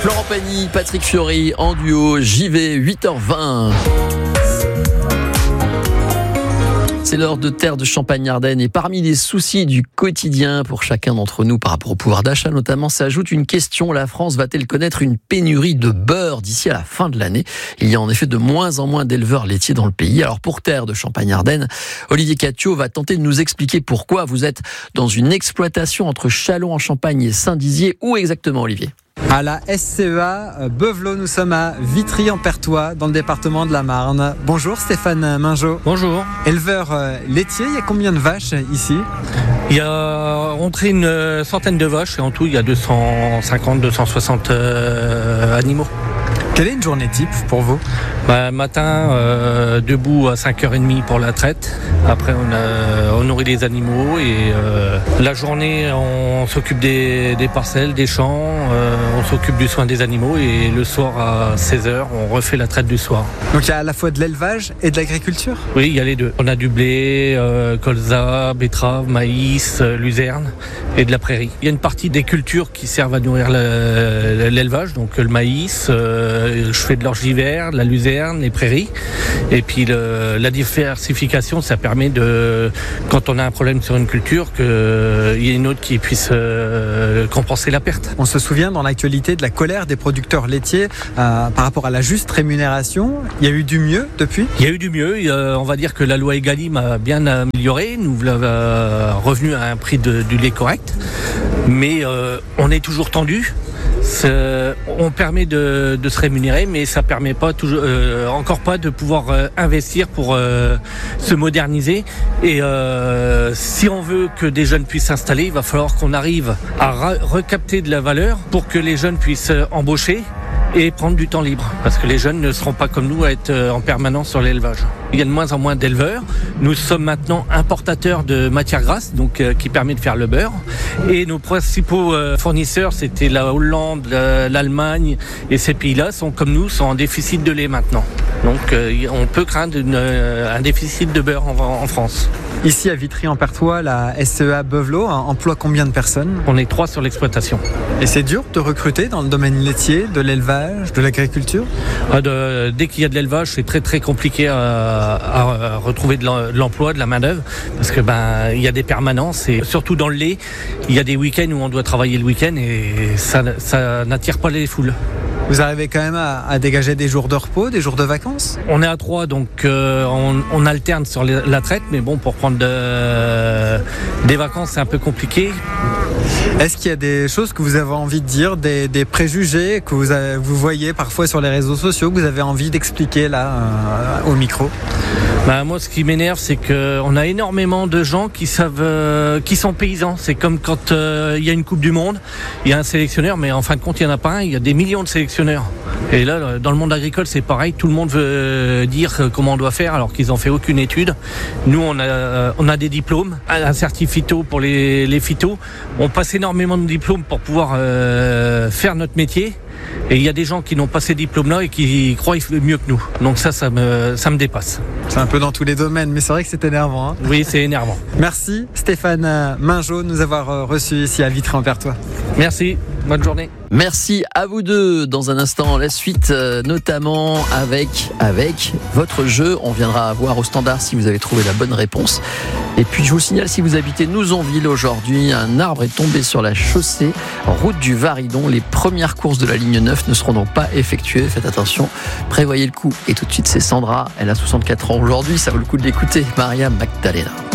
Florent Pagny, Patrick Fiori en duo, JV, 8h20. C'est l'heure de Terre de Champagne-Ardenne et parmi les soucis du quotidien pour chacun d'entre nous par rapport au pouvoir d'achat notamment, s'ajoute une question. La France va-t-elle connaître une pénurie de beurre d'ici à la fin de l'année ? Il y a en effet de moins en moins d'éleveurs laitiers dans le pays. Alors pour Terre de Champagne-Ardenne, Olivier Cattiot va tenter de nous expliquer pourquoi vous êtes dans une exploitation entre Châlons-en-Champagne et Saint-Dizier. Où exactement, Olivier ? À la SCEA Beuvelot, nous sommes à Vitry-en-Perthois, dans le département de la Marne. Bonjour Stéphane Mingeot. Bonjour. Éleveur laitier, il y a combien de vaches ici ? Il y a rentré une centaine de vaches et en tout il y a 250-260 animaux. Quelle est une journée type pour vous ? Matin, debout à 5h30 pour la traite. Après, on nourrit les animaux et la journée, on s'occupe des parcelles, des champs, on s'occupe du soin des animaux et le soir à 16h, on refait la traite du soir. Donc il y a à la fois de l'élevage et de l'agriculture ? Oui, il y a les deux. On a du blé, colza, betterave, maïs, luzerne et de la prairie. Il y a une partie des cultures qui servent à nourrir l'élevage, donc le maïs, je fais de l'orge d'hiver, de la luzerne, les prairies. Et puis la diversification, ça permet de, quand on a un problème sur une culture, qu'il y ait une autre qui puisse compenser la perte. On se souvient dans l'actualité de la colère des producteurs laitiers par rapport à la juste rémunération. Il y a eu du mieux depuis ? Il y a eu du mieux. On va dire que la loi Egalim a bien amélioré. Nous revenu à un prix du lait correct. Mais on est toujours tendu. On permet de se rémunérer, mais ça permet pas toujours, encore pas de pouvoir investir pour se moderniser. Et si on veut que des jeunes puissent s'installer, il va falloir qu'on arrive à recapter de la valeur pour que les jeunes puissent embaucher et prendre du temps libre. Parce que les jeunes ne seront pas comme nous à être en permanence sur l'élevage. Il y a de moins en moins d'éleveurs. Nous sommes maintenant importateurs de matières grasses, donc qui permet de faire le beurre. Et nos principaux fournisseurs, c'était la Hollande, l'Allemagne, et ces pays-là sont comme nous, sont en déficit de lait maintenant. Donc on peut craindre un déficit de beurre en France. Ici à Vitry-en-Perthois, la SCEA Beuvelot emploie combien de personnes ? On est 3 sur l'exploitation. Et c'est dur de recruter dans le domaine laitier, de l'élevage, de l'agriculture ? Dès qu'il y a de l'élevage, c'est très très compliqué à retrouver de l'emploi, de la main-d'œuvre, parce que il y a des permanences et surtout dans le lait, il y a des week-ends où on doit travailler le week-end et ça n'attire pas les foules. Vous arrivez quand même à dégager des jours de repos, des jours de vacances ? On est à 3, donc on alterne sur la traite, mais bon, pour prendre des vacances, c'est un peu compliqué. Est-ce qu'il y a des choses que vous avez envie de dire, des préjugés que vous voyez parfois sur les réseaux sociaux, que vous avez envie d'expliquer là au micro ? Moi, ce qui m'énerve, c'est qu'on a énormément de gens qui sont paysans. C'est comme quand il y a une Coupe du Monde, il y a un sélectionneur, mais en fin de compte, il n'y en a pas un, il y a des millions de sélectionneurs. Et là, dans le monde agricole, c'est pareil, tout le monde veut dire comment on doit faire alors qu'ils n'ont fait aucune étude. Nous, on a des diplômes, un certificat pour les phytos. On passe énormément de diplômes pour pouvoir faire notre métier. Et il y a des gens qui n'ont pas ces diplômes-là et qui croient mieux que nous. Donc ça me dépasse. C'est un peu dans tous les domaines, mais c'est vrai que c'est énervant. Hein. Oui, c'est énervant. Merci Stéphane Mingeot de nous avoir reçus ici à Vitry-en-Perthois. Merci, bonne journée. Merci à vous deux. Dans un instant, la suite, notamment avec votre jeu. On viendra voir au standard si vous avez trouvé la bonne réponse. Et puis, je vous signale, si vous habitez Nouzonville aujourd'hui, un arbre est tombé sur la chaussée, route du Varidon. Les premières courses de la ligne 9 ne seront donc pas effectuées. Faites attention, prévoyez le coup. Et tout de suite, c'est Sandra. Elle a 64 ans aujourd'hui. Ça vaut le coup de l'écouter. Maria Magdalena.